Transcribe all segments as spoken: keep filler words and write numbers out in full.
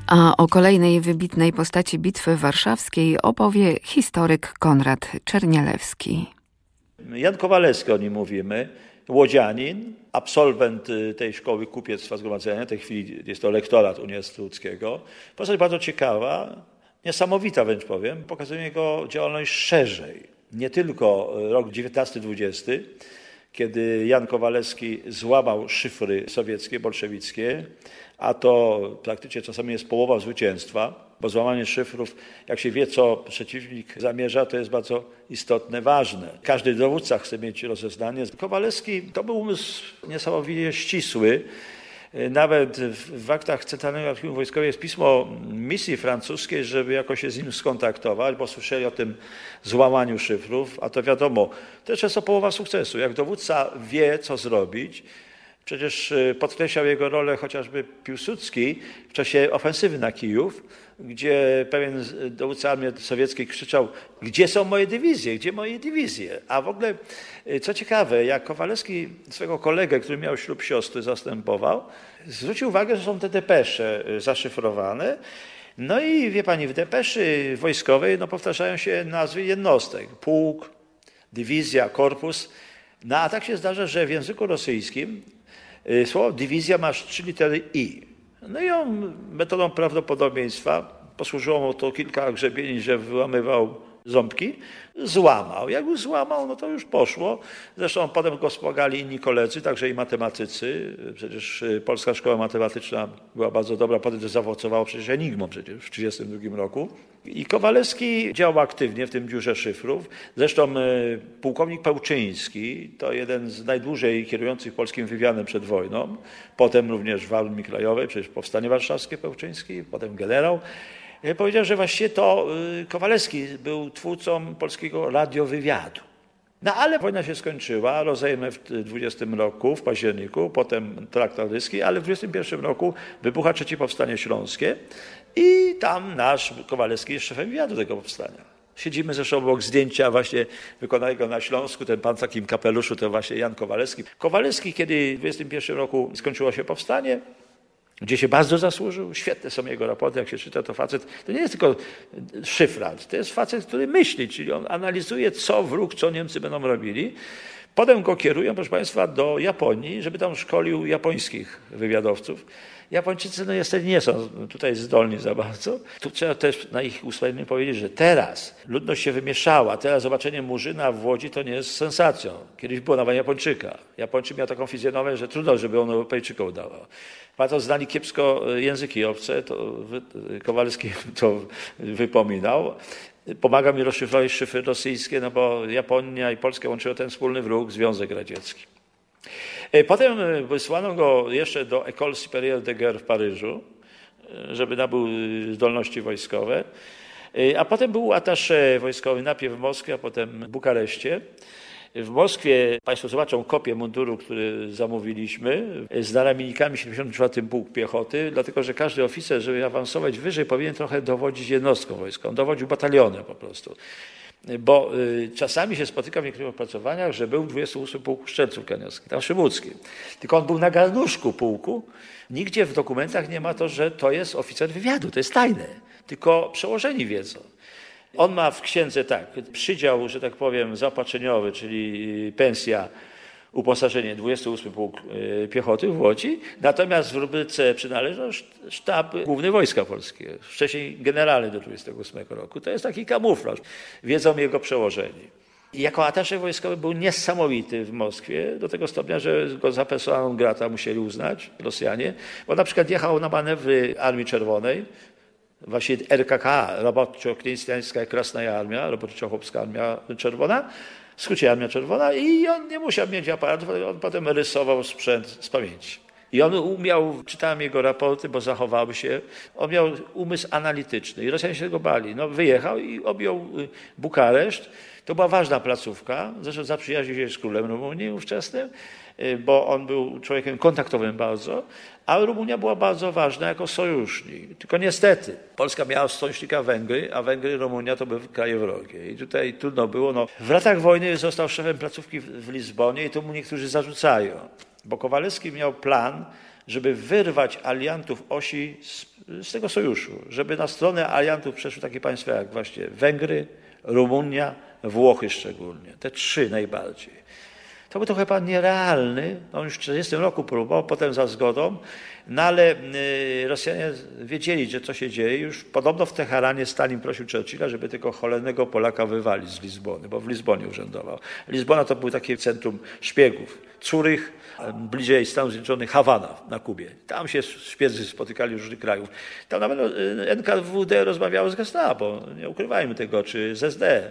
A o kolejnej wybitnej postaci Bitwy Warszawskiej opowie historyk Konrad Czernialewski. Jan Kowalewski, o nim mówimy, łodzianin, absolwent tej szkoły kupiectwa zgromadzenia, w tej chwili jest to lektorat Uniwersytetu Łódzkiego. Postać bardzo ciekawa, niesamowita wręcz powiem, pokazuje jego działalność szerzej. Nie tylko rok dziewiętnasty dwudziesty, kiedy Jan Kowalewski złamał szyfry sowieckie, bolszewickie, a to praktycznie czasami jest połowa zwycięstwa, bo złamanie szyfrów, jak się wie, co przeciwnik zamierza, to jest bardzo istotne, ważne. Każdy dowódca chce mieć rozeznanie. Kowalewski to był umysł niesamowicie ścisły. Nawet w aktach Centralnego Archiwum Wojskowego jest pismo misji francuskiej, żeby jakoś się z nim skontaktować, bo słyszeli o tym złamaniu szyfrów, a to wiadomo, to jest często połowa sukcesu. Jak dowódca wie, co zrobić, przecież podkreślał jego rolę chociażby Piłsudski w czasie ofensywy na Kijów, gdzie pewien dowódca armii sowieckiej krzyczał: gdzie są moje dywizje, gdzie moje dywizje? A w ogóle, co ciekawe, jak Kowalewski swego kolegę, który miał ślub siostry, zastępował, zwrócił uwagę, że są te depesze zaszyfrowane. No i wie pani, w depeszy wojskowej no, powtarzają się nazwy jednostek. Pułk, dywizja, korpus. No a tak się zdarza, że w języku rosyjskim słowo dywizja ma trzy litery I. No i on metodą prawdopodobieństwa, posłużyło mu to kilka grzebieni, że wyłamywał ząbki, złamał. Jak już złamał, no to już poszło. Zresztą potem go wspomagali inni koledzy, także i matematycy. Przecież Polska Szkoła Matematyczna była bardzo dobra, potem to zaowocowało przecież enigmą przecież w tysiąc dziewięćset trzydziestym drugim roku. I Kowalewski działał aktywnie w tym biurze szyfrów. Zresztą pułkownik Pełczyński to jeden z najdłużej kierujących polskim wywiadem przed wojną. Potem również w Armii Krajowej, przecież Powstanie Warszawskie Pełczyński, potem generał. Powiedział, że właściwie to Kowalewski był twórcą polskiego radiowywiadu. No ale wojna się skończyła, rozejmę w dwudziestym roku, w październiku, potem traktat ryski, ale w dwudziestym pierwszym roku wybucha trzecie Powstanie Śląskie i tam nasz Kowalewski jest szefem wywiadu tego powstania. Siedzimy zresztą obok zdjęcia właśnie wykonanego na Śląsku, ten pan w takim kapeluszu to właśnie Jan Kowalewski. Kowalewski, kiedy w dwudziestym pierwszym roku skończyło się powstanie, gdzie się bardzo zasłużył, świetne są jego raporty, jak się czyta, to facet, to nie jest tylko szyfrant, to jest facet, który myśli, czyli on analizuje, co wróg, co Niemcy będą robili. Potem go kierują, proszę państwa, do Japonii, żeby tam szkolił japońskich wywiadowców. Japończycy no niestety nie są tutaj zdolni za bardzo. Tu trzeba też na ich usprawiedliwienie powiedzieć, że teraz ludność się wymieszała. Teraz zobaczenie Murzyna w Łodzi to nie jest sensacją. Kiedyś było nawet Japończyka. Japończyk miał taką fizjonomię, że trudno, żeby on Europejczykom dawał. Bardzo znali kiepsko języki obce, to Kowalewski to wypominał. Pomaga mi rozszyfrować szyfry rosyjskie, no bo Japonia i Polskę łączyło ten wspólny wróg, Związek Radziecki. Potem wysłano go jeszcze do École Supérieure de Guerre w Paryżu, żeby nabył zdolności wojskowe. A potem był attaché wojskowy najpierw w Moskwie, a potem w Bukareszcie. W Moskwie państwo zobaczą kopię munduru, który zamówiliśmy z naramiennikami siedemdziesiąty czwarty Pułk Piechoty, dlatego że każdy oficer, żeby awansować wyżej, powinien trochę dowodzić jednostką wojskową. Dowodził batalionem po prostu. Bo y, czasami się spotyka w niektórych opracowaniach, że był dwudziesty ósmy Pułk Strzelców Kaniowskich, tam Szymucki. Tylko on był na garnuszku pułku. Nigdzie w dokumentach nie ma to, że to jest oficer wywiadu, to jest tajne. Tylko przełożeni wiedzą. On ma w księdze tak, przydział, że tak powiem, zaopatrzeniowy, czyli pensja, uposażenie dwudziesty ósmy Pułk Piechoty w Łodzi, natomiast w rubryce przynależność sztab główny Wojska Polskiego, wcześniej generalny do dwudziestego ósmego roku. To jest taki kamuflaż, wiedzą jego przełożeni. I jako attaché wojskowy był niesamowity w Moskwie, do tego stopnia, że go za persona non grata musieli uznać Rosjanie, bo na przykład jechał na manewry Armii Czerwonej, właśnie R K K, Robotczo-Krestiańska Krasna Armia, Robotczo-Chłopska Armia Czerwona, w skrócie Armia Czerwona, i on nie musiał mieć aparatów, on potem rysował sprzęt z pamięci. I on umiał, czytałem jego raporty, bo zachowały się, on miał umysł analityczny i Rosjanie się tego bali. No, wyjechał i objął Bukareszt. To była ważna placówka, zresztą zaprzyjaźnił się z królem Rumunii ówczesnym, bo on był człowiekiem kontaktowym bardzo, a Rumunia była bardzo ważna jako sojusznik. Tylko niestety Polska miała sojusznika Węgry, a Węgry i Rumunia to były kraje wrogie. I tutaj trudno było. No, w latach wojny został szefem placówki w Lizbonie i to mu niektórzy zarzucają, bo Kowalewski miał plan, żeby wyrwać aliantów osi z z tego sojuszu, żeby na stronę aliantów przeszły takie państwa jak właśnie Węgry, Rumunia, Włochy szczególnie. Te trzy najbardziej. To był trochę pan nierealny, on już w tysiąc dziewięćset czterdziestym roku próbował, potem za zgodą, no ale Rosjanie wiedzieli, że co się dzieje. Już podobno w Teheranie Stalin prosił Churchilla, żeby tylko cholernego Polaka wywalić z Lizbony, bo w Lizbonie urzędował. Lizbona to był takie centrum szpiegów. Curych, bliżej Stanów Zjednoczonych, Hawana na Kubie. Tam się szpiedzy spotykali z różnych krajów. Tam nawet N K W D rozmawiało z Gestapo, nie ukrywajmy tego, czy z S D.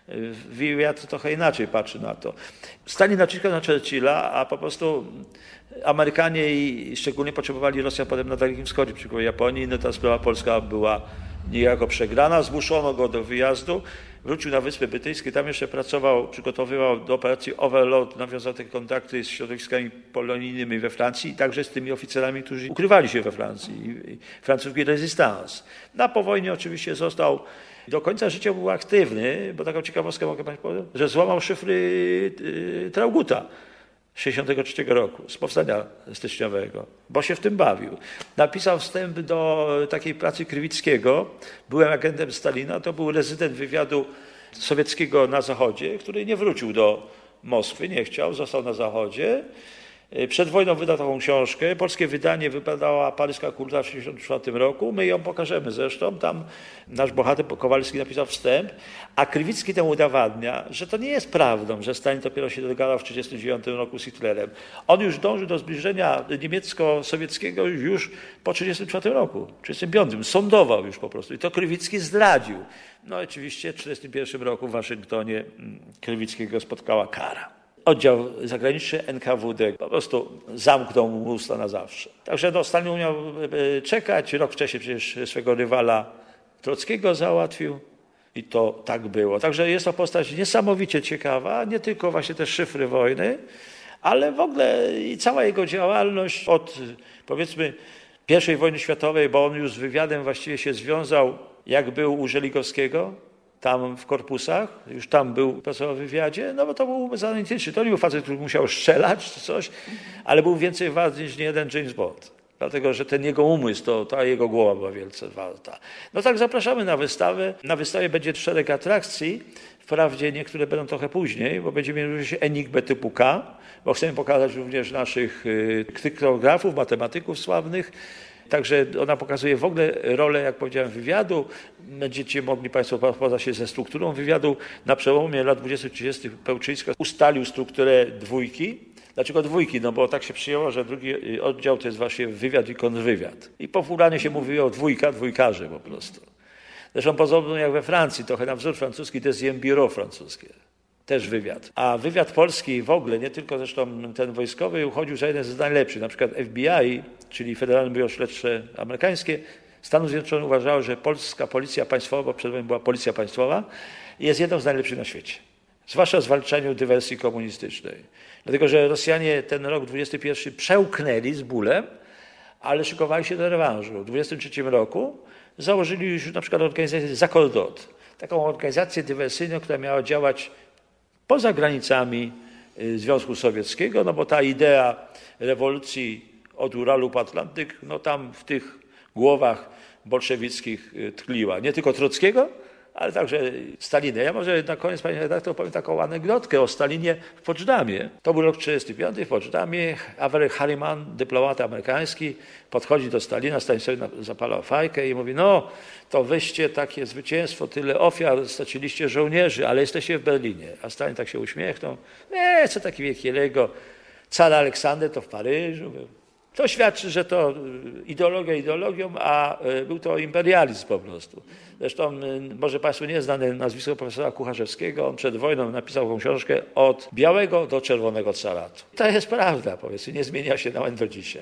Wywiad trochę inaczej patrzy na to. Stalin naciskał na Churchilla, a po prostu Amerykanie i szczególnie potrzebowali Rosjan potem na Dalekim Wschodzie, przykład Japonii, no ta sprawa polska była niejako przegrana, zmuszono go do wyjazdu, wrócił na Wyspy Brytyjskie, tam jeszcze pracował, przygotowywał do operacji Overlord, nawiązał te kontakty z środowiskami polonijnymi we Francji i także z tymi oficerami, którzy ukrywali się we Francji, francuski rezystans. Na po wojnie oczywiście został, do końca życia był aktywny, bo taką ciekawostkę mogę Państwu powiedzieć, że złamał szyfry Trauguta z sześćdziesiątego trzeciego roku, z powstania styczniowego, bo się w tym bawił. Napisał wstęp do takiej pracy Krywickiego, byłem agentem Stalina, to był rezydent wywiadu sowieckiego na Zachodzie, który nie wrócił do Moskwy, nie chciał, został na Zachodzie. Przed wojną wydał taką książkę, polskie wydanie wypadała Paryska Kurta w tysiąc dziewięćset sześćdziesiątym czwartym roku, my ją pokażemy zresztą, tam nasz bohater Kowalski napisał wstęp, a Krywicki temu udowadnia, że to nie jest prawdą, że Stalin dopiero się dogadał w tysiąc dziewięćset trzydziestym dziewiątym roku z Hitlerem. On już dążył do zbliżenia niemiecko-sowieckiego już po tysiąc dziewięćset trzydziestym czwartym roku, tysiąc dziewięćset trzydziestym piątym, sądował już po prostu i to Krywicki zdradził. No oczywiście w tysiąc dziewięćset trzydziestym pierwszym roku w Waszyngtonie Krywickiego spotkała kara. Oddział zagraniczny N K W D po prostu zamknął mu usta na zawsze. Także no, Stalin umiał czekać. Rok wcześniej przecież swego rywala Trockiego załatwił i to tak było. Także jest to postać niesamowicie ciekawa, nie tylko właśnie te szyfry wojny, ale w ogóle i cała jego działalność od powiedzmy pierwszej wojny światowej, bo on już z wywiadem właściwie się związał, jak był u Żeligowskiego, tam w korpusach, już tam był, pracował w wywiadzie, no bo to był zanalityczny. To nie był facet, który musiał strzelać czy coś, ale był więcej wart niż niejeden James Bond. Dlatego, że ten jego umysł, to, ta jego głowa była wielce warta. No tak, zapraszamy na wystawę. Na wystawie będzie szereg atrakcji. Wprawdzie niektóre będą trochę później, bo będziemy mieli również enigmę typu K, bo chcemy pokazać również naszych kryptografów, matematyków sławnych. Także ona pokazuje w ogóle rolę, jak powiedziałem, wywiadu. Będziecie mogli Państwo poznać się ze strukturą wywiadu. Na przełomie lat dwudziestych trzydziestych Pełczyńska ustalił strukturę dwójki. Dlaczego dwójki? No bo tak się przyjęło, że drugi oddział to jest właśnie wywiad i kontrwywiad. I popularnie się mówiło o dwójka, dwójkarze po prostu. Zresztą podobno jak we Francji, trochę na wzór francuski, deuxième bureau francuskie. Też wywiad. A wywiad polski w ogóle, nie tylko zresztą ten wojskowy, uchodził za jeden z najlepszych. Na przykład F B I, czyli Federalne Biuro Śledcze Amerykańskie, Stanów Zjednoczonych uważało, że polska policja państwowa, bo przed wojną była policja państwowa, jest jedną z najlepszych na świecie. Zwłaszcza w zwalczaniu dywersji komunistycznej. Dlatego, że Rosjanie ten rok dwudziesty pierwszy przełknęli z bólem, ale szykowali się do rewanżu. W dwudziestym trzecim roku założyli już na przykład organizację Zakordot. Taką organizację dywersyjną, która miała działać poza granicami Związku Sowieckiego, no bo ta idea rewolucji od Uralu po Atlantyk, no tam w tych głowach bolszewickich tkliła. Nie tylko Trockiego, ale także Stalina. Ja może na koniec, panie redaktor, powiem taką anegdotkę o Stalinie w Poczdamie. To był rok trzydziesty piąty w Poczdamie. Avery Harriman, dyplomat amerykański, podchodzi do Stalina, Stalin sobie zapala fajkę i mówi, no to wyście takie zwycięstwo, tyle ofiar, straciliście żołnierzy, ale jesteście w Berlinie. A Stalin tak się uśmiechnął. Nie, co taki wielkiego. Car Aleksander to w Paryżu był. To świadczy, że to ideologia ideologią, a był to imperializm po prostu. Zresztą może Państwu nie jest znane nazwisko profesora Kucharzewskiego. On przed wojną napisał tą książkę Od białego do czerwonego caratu. To jest prawda, powiedzmy, nie zmienia się nawet do dzisiaj.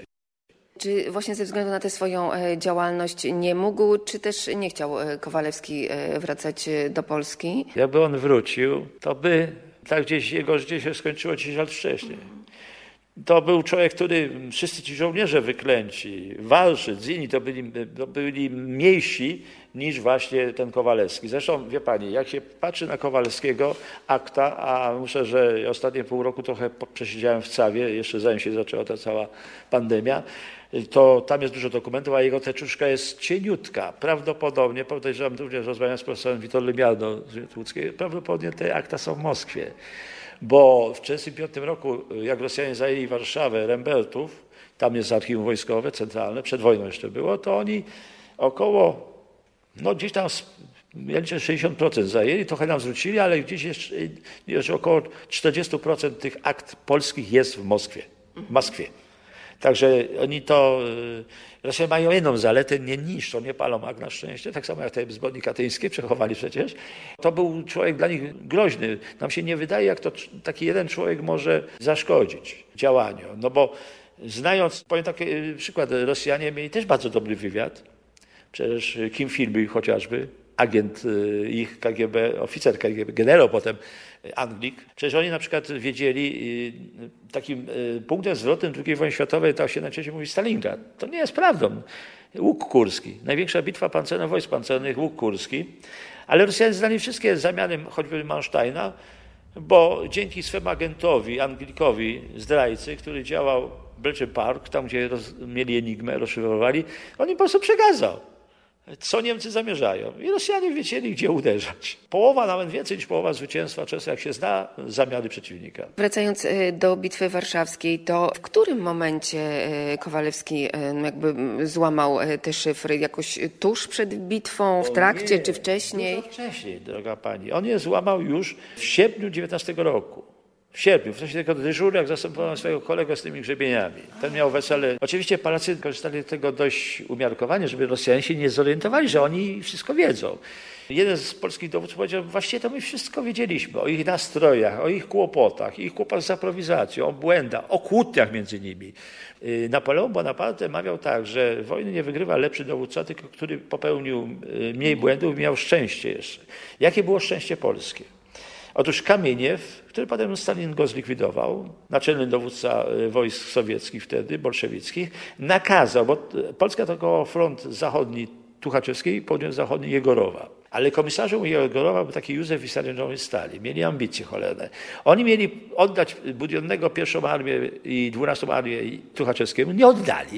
Czy właśnie ze względu na tę swoją działalność nie mógł, czy też nie chciał Kowalewski wracać do Polski? Jakby on wrócił, to by tak gdzieś jego życie się skończyło dziesięć lat wcześniej. To był człowiek, który, wszyscy ci żołnierze wyklęci, Walszyc, inni, to byli, to byli mniejsi niż właśnie ten Kowalewski. Zresztą, wie pani, jak się patrzy na Kowalewskiego, akta, a muszę, że ostatnie pół roku trochę przesiedziałem w Cawie, jeszcze zanim się zaczęła ta cała pandemia, to tam jest dużo dokumentów, a jego teczuszka jest cieniutka. Prawdopodobnie, podejrzewam, również rozmawiałem z profesorem Witoldem Jardą z Łódzkiej, prawdopodobnie te akta są w Moskwie. Bo w tysiąc dziewięćset trzydziestym piątym roku, jak Rosjanie zajęli Warszawę, Rembertów, tam jest archiwum wojskowe, centralne, przed wojną jeszcze było, to oni około, no gdzieś tam, ja liczę sześćdziesiąt procent zajęli, trochę nam zwrócili, ale gdzieś jeszcze, jeszcze około czterdzieści procent tych akt polskich jest w Moskwie. W Moskwie. Także oni to, Rosjanie mają jedną zaletę, nie niszczą, nie palą akt na szczęście, tak samo jak te zbrodnie katyńskie przechowali przecież. To był człowiek dla nich groźny. Nam się nie wydaje, jak to taki jeden człowiek może zaszkodzić działaniu. No bo znając, powiem taki przykład, Rosjanie mieli też bardzo dobry wywiad. Przecież Kim Philby chociażby, agent ich K G B, oficer K G B, generał potem Anglik. Przecież oni na przykład wiedzieli, takim punktem zwrotnym drugiej wojny światowej, to się najczęściej mówi Stalingrad. To nie jest prawdą. Łuk Kurski, największa bitwa pancerna wojsk pancernych, Łuk Kurski. Ale Rosjanie znali wszystkie zamiany, choćby Mansteina, bo dzięki swemu agentowi, Anglikowi, zdrajcy, który działał w Bletchley Park, tam gdzie roz, mieli enigmę, rozszyfrowali, on im po prostu przekazał, co Niemcy zamierzają. I Rosjanie wiedzieli, gdzie uderzać. Połowa, nawet więcej niż połowa zwycięstwa, często jak się zna, zamiary przeciwnika. Wracając do Bitwy Warszawskiej, to w którym momencie Kowalewski jakby złamał te szyfry? Jakoś tuż przed bitwą, w trakcie, nie, czy wcześniej? Dużo wcześniej, droga pani. On je złamał już w sierpniu dziewiętnastego roku. W sierpniu, w czasie tego dyżuru, jak zastępował swojego kolegę z tymi grzebieniami. Ten miał wesele. Oczywiście Polacy korzystali z tego dość umiarkowanie, żeby Rosjanie się nie zorientowali, że oni wszystko wiedzą. Jeden z polskich dowódców powiedział, właściwie to my wszystko wiedzieliśmy o ich nastrojach, o ich kłopotach, ich kłopotach z aprowizacją, o błędach, o kłótniach między nimi. Napoleon Bonaparte mawiał tak, że wojny nie wygrywa lepszy dowódca, tylko który popełnił mniej błędów i miał szczęście jeszcze. Jakie było szczęście polskie? Otóż Kamieniew, który potem Stalin go zlikwidował, naczelny dowódca wojsk sowieckich wtedy, bolszewickich, nakazał, bo Polska to około front zachodni Tuchaczewskiej i południowo-zachodni Jegorowa. Ale komisarzem Jegorowa był taki Józef Wissarionovic Stalin. Mieli ambicje cholerne. Oni mieli oddać Budionnego pierwszą armię i dwunastą armię Tuchaczewskiemu. Nie oddali.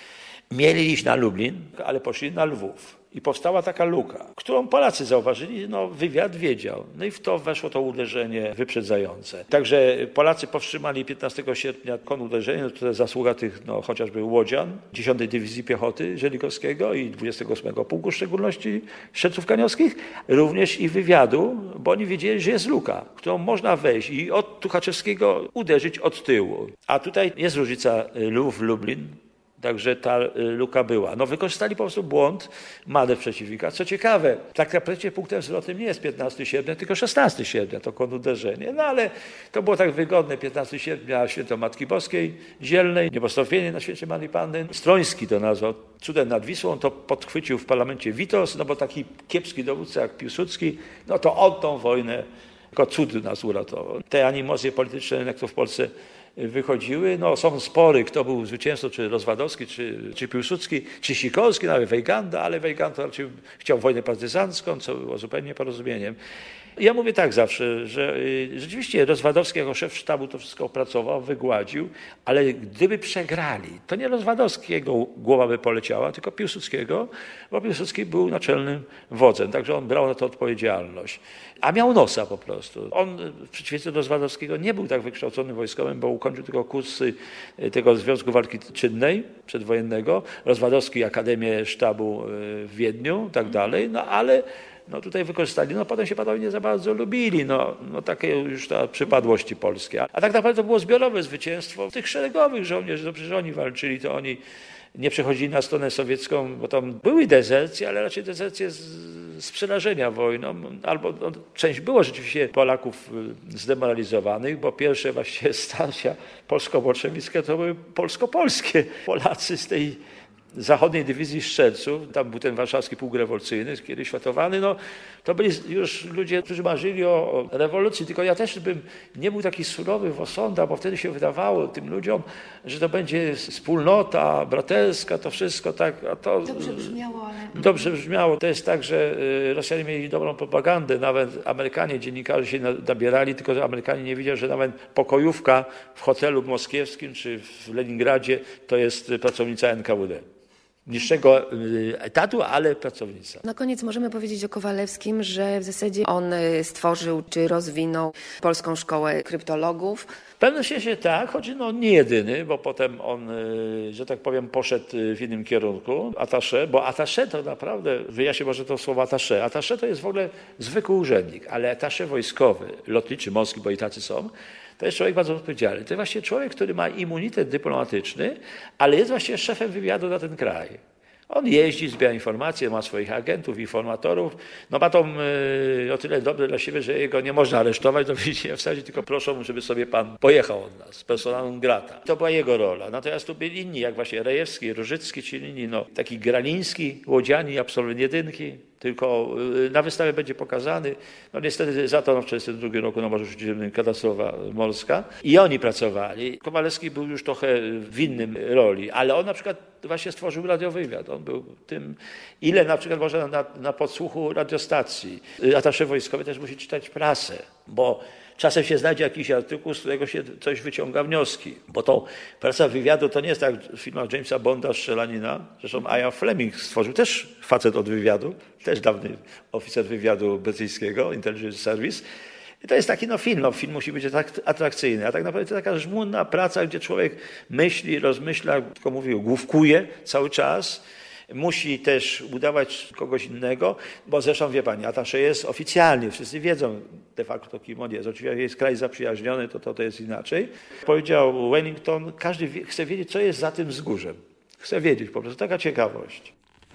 Mieli iść na Lublin, ale poszli na Lwów. I powstała taka luka, którą Polacy zauważyli, no wywiad wiedział. No i w to weszło to uderzenie wyprzedzające. Także Polacy powstrzymali piętnastego sierpnia konuderzenie, no to zasługa tych no, chociażby łodzian, dziesiątej Dywizji Piechoty Żeligowskiego i dwudziestego ósmego Pułku w szczególności Strzelców Kaniowskich, również i wywiadu, bo oni wiedzieli, że jest luka, którą można wejść i od Tuchaczewskiego uderzyć od tyłu. A tutaj jest różnica Lwów-Lublin. Także ta luka była. No wykorzystali po prostu błąd, manewr przeciwnika. Co ciekawe, tak naprawdę punktem zwrotnym nie jest piętnastego sierpnia, tylko szesnastego sierpnia, to konuderzenie. No ale to było tak wygodne, piętnastego sierpnia, święto Matki Boskiej, Zielnej, niebostąpienie na święcie Marii Panny. Stroński to nazwał cudem nad Wisłą, to podchwycił w parlamencie Witos, no bo taki kiepski dowódca jak Piłsudski, no to on tą wojnę jako cud nas uratował. Te animozje polityczne, jak to w Polsce wychodziły. No, są spory, kto był zwycięzcą, czy Rozwadowski, czy, czy Piłsudski, czy Sikorski, nawet Weyganda, ale Weygand raczej chciał wojnę partyzancką, co było zupełnie porozumieniem. Ja mówię tak zawsze, że rzeczywiście Rozwadowski jako szef sztabu to wszystko opracował, wygładził, ale gdyby przegrali, to nie Rozwadowskiego głowa by poleciała, tylko Piłsudskiego, bo Piłsudski był naczelnym wodzem, także on brał na to odpowiedzialność. A miał nosa po prostu. On w przeciwieństwie do Rozwadowskiego nie był tak wykształconym wojskowym, bo ukończył tylko kursy tego Związku Walki Czynnej przedwojennego, Rozwadowski Akademię Sztabu w Wiedniu i tak dalej, no ale no tutaj wykorzystali, no potem się panowie nie za bardzo lubili, no, no takie już ta przypadłości polskie. A tak naprawdę to było zbiorowe zwycięstwo tych szeregowych żołnierzy, no przecież oni walczyli, to oni nie przechodzili na stronę sowiecką, bo tam były dezercje, ale raczej dezercje z, z przerażenia wojną, albo no, część było rzeczywiście Polaków zdemoralizowanych, bo pierwsze właściwie starcia polsko-bolszewickie to były polsko-polskie. Polacy z tej Zachodniej Dywizji Strzelców, tam był ten warszawski pułk rewolucyjny, kiedyś światowany, no to byli już ludzie, którzy marzyli o rewolucji, tylko ja też bym nie był taki surowy w osądach, bo wtedy się wydawało tym ludziom, że to będzie wspólnota braterska, to wszystko tak, a to... Dobrze brzmiało, ale... Dobrze brzmiało. To jest tak, że Rosjanie mieli dobrą propagandę, nawet Amerykanie, dziennikarze się nabierali, tylko że Amerykanie nie widzieli, że nawet pokojówka w hotelu moskiewskim czy w Leningradzie to jest pracownica N K W D. Niższego etatu, ale pracownica. Na koniec możemy powiedzieć o Kowalewskim, że w zasadzie on stworzył czy rozwinął polską szkołę kryptologów. W pewnym sensie tak, choć no nie jedyny, bo potem on, że tak powiem, poszedł w innym kierunku, attaché, bo attaché to naprawdę, wyjaśnię może to słowo attaché. Attaché to jest w ogóle zwykły urzędnik, ale attaché wojskowy, lotniczy, morski, bo i tacy są, to jest człowiek bardzo odpowiedzialny. To jest właśnie człowiek, który ma immunitet dyplomatyczny, ale jest właśnie szefem wywiadu na ten kraj. On jeździ, zbiera informacje, ma swoich agentów, informatorów. No ma to yy, o tyle dobre dla siebie, że jego nie można aresztować do więzienia wsadzić, tylko proszą, żeby sobie pan pojechał od nas, persona non grata. To była jego rola. Natomiast tu byli inni, jak właśnie Rejewski, Różycki, czy inni, no, taki Graliński, Łodzianin, absolwent jedynki. Tylko na wystawie będzie pokazany. No niestety za to no, w tysiąc dziewięćset czterdziestym drugim roku no, może już katastrofa morska. I oni pracowali. Kowalewski był już trochę w innym roli, ale on na przykład właśnie stworzył radiowywiad. On był tym, ile na przykład można na, na podsłuchu radiostacji. Attaché wojskowy też musi czytać prasę, bo czasem się znajdzie jakiś artykuł, z którego się coś wyciąga wnioski. Bo to praca wywiadu to nie jest tak jak w filmach Jamesa Bonda, Strzelanina. Zresztą Ian Fleming stworzył też facet od wywiadu, też dawny oficer wywiadu brytyjskiego, Intelligence Service. I to jest taki no, film. No, film musi być tak atrakcyjny. A tak naprawdę to taka żmudna praca, gdzie człowiek myśli, rozmyśla, tylko mówił, główkuje cały czas. Musi też udawać kogoś innego, bo zresztą wie pani, attaché jest oficjalnie, wszyscy wiedzą de facto kim on jest. Oczywiście jak jest kraj zaprzyjaźniony, to, to to jest inaczej. Powiedział Wellington, każdy wie, chce wiedzieć, co jest za tym wzgórzem. Chce wiedzieć, po prostu taka ciekawość.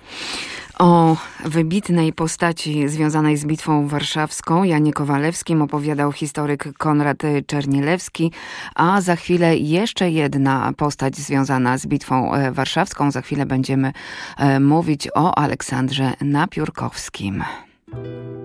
O wybitnej postaci związanej z Bitwą Warszawską Janie Kowalewskim opowiadał historyk Konrad Czernielewski, a za chwilę jeszcze jedna postać związana z Bitwą Warszawską. Za chwilę będziemy mówić o Aleksandrze Napiórkowskim.